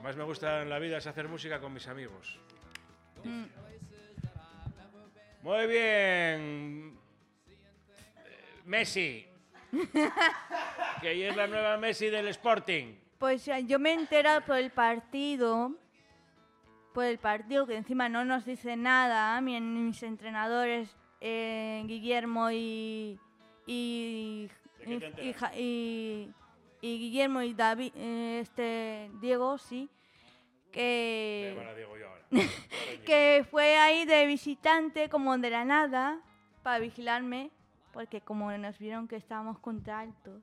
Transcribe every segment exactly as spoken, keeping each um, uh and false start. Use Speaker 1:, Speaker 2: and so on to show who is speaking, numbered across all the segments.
Speaker 1: más me gusta en la vida es hacer música con mis amigos.
Speaker 2: Mm.
Speaker 1: Muy bien. Messi. Que ella es la nueva Messi del Sporting.
Speaker 2: Pues eh, yo me he enterado por el partido, por el partido que encima no nos dice nada, mi- mis entrenadores eh, Guillermo y y,
Speaker 1: ¿De qué
Speaker 2: y,
Speaker 1: te
Speaker 2: y
Speaker 1: enteras?
Speaker 2: Ja- y- y Guillermo y David, eh, este Diego, sí,
Speaker 1: Voy a llamar
Speaker 2: que
Speaker 1: a Diego yo ahora.
Speaker 2: que fue ahí de visitante como de la nada para vigilarme, porque como nos vieron que estábamos contra altos.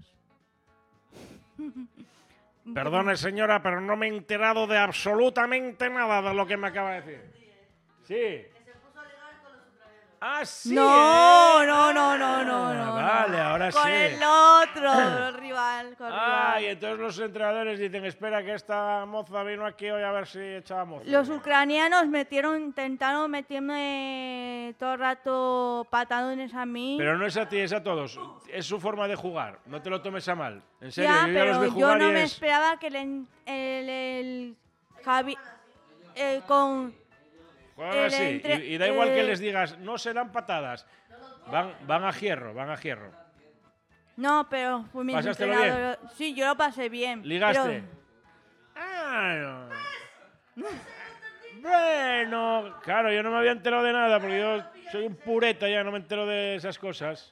Speaker 1: Perdone, señora, pero no me he enterado de absolutamente nada de lo que me acaba de decir. Sí. Ah, sí.
Speaker 2: No,
Speaker 1: ¿eh?
Speaker 2: no, no, no, no,
Speaker 1: Ah,
Speaker 2: no.
Speaker 1: Vale,
Speaker 2: no.
Speaker 1: ahora
Speaker 2: con
Speaker 1: sí.
Speaker 2: el otro rival, con
Speaker 1: Ah,
Speaker 2: rival.
Speaker 1: y entonces los entrenadores dicen, espera, que esta moza vino aquí hoy a ver si echaba moza.
Speaker 2: Los ucranianos metieron, intentaron meterme todo el rato patadones a mí.
Speaker 1: Pero no es a ti, es a todos. Es su forma de jugar. No te lo tomes a mal. En serio,
Speaker 2: ya,
Speaker 1: yo ya los
Speaker 2: pero
Speaker 1: vi
Speaker 2: yo
Speaker 1: jugar
Speaker 2: no
Speaker 1: y
Speaker 2: me
Speaker 1: es...
Speaker 2: esperaba que el, el, el Javi, eh, con
Speaker 1: Juegan
Speaker 2: el
Speaker 1: así.
Speaker 2: entre-
Speaker 1: Y, y da igual que
Speaker 2: eh,
Speaker 1: les digas, no se dan patadas. Van, van a hierro, van a hierro.
Speaker 2: no, pero fue mi
Speaker 1: ¿Pasástelo
Speaker 2: entrenador. Sí, yo lo pasé bien.
Speaker 1: ¿Ligaste?
Speaker 2: pero-
Speaker 1: Ah, no. Bueno, claro, yo no me había enterado de nada porque yo soy un pureta ya, no me entero de esas cosas.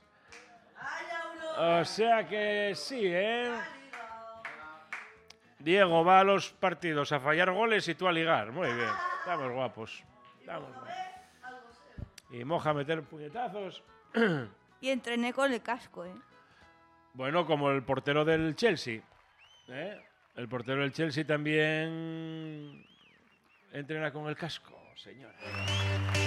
Speaker 1: O sea que sí, ¿eh? Diego va a los partidos a fallar goles y tú a ligar. Muy bien, estamos guapos. Estamos guapos. Y Moja a meter puñetazos.
Speaker 2: y entrené con el casco, ¿eh?
Speaker 1: Bueno, como el portero del Chelsea. ¿eh? El portero del Chelsea también entrena con el casco, señora.